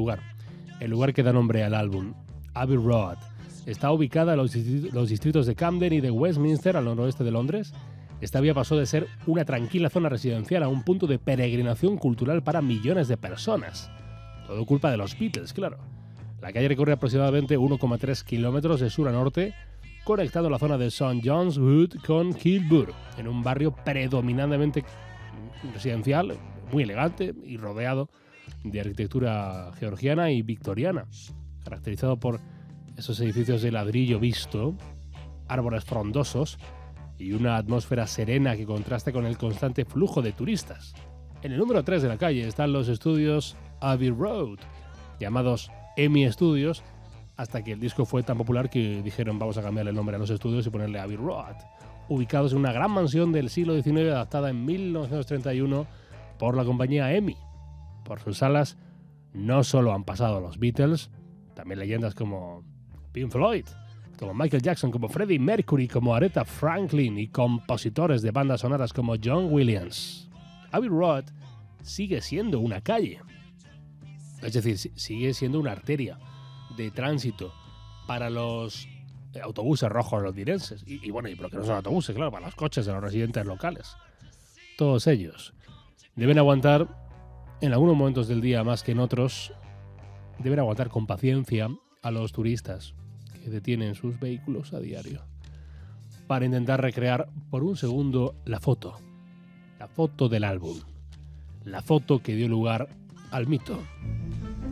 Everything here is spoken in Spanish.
lugar. El lugar que da nombre al álbum, Abbey Road, está ubicada en los distritos de Camden y de Westminster, al noroeste de Londres. Esta vía pasó de ser una tranquila zona residencial a un punto de peregrinación cultural para millones de personas. Todo culpa de los Beatles, claro. La calle recorre aproximadamente 1,3 kilómetros de sur a norte, conectando la zona de St. John's Wood con Kilburn, en un barrio predominantemente residencial, muy elegante y rodeado de arquitectura georgiana y victoriana, caracterizado por esos edificios de ladrillo visto, árboles frondosos y una atmósfera serena que contrasta con el constante flujo de turistas. En el número 3 de la calle están los estudios Abbey Road, llamados EMI Studios, hasta que el disco fue tan popular que dijeron vamos a cambiarle el nombre a los estudios y ponerle Abbey Road, ubicados en una gran mansión del siglo XIX adaptada en 1931 por la compañía EMI. Por sus salas no solo han pasado los Beatles, también leyendas como Pink Floyd, como Michael Jackson, como Freddie Mercury, como Aretha Franklin y compositores de bandas sonoras como John Williams. Abbey Road sigue siendo una calle, es decir, sigue siendo una arteria de tránsito para los autobuses rojos londinenses y bueno, y porque no son autobuses, claro, para los coches de los residentes locales. Todos ellos deben aguantar, en algunos momentos del día más que en otros, deben aguantar con paciencia a los turistas que detienen sus vehículos a diario para intentar recrear por un segundo la foto del álbum, la foto que dio lugar al mito.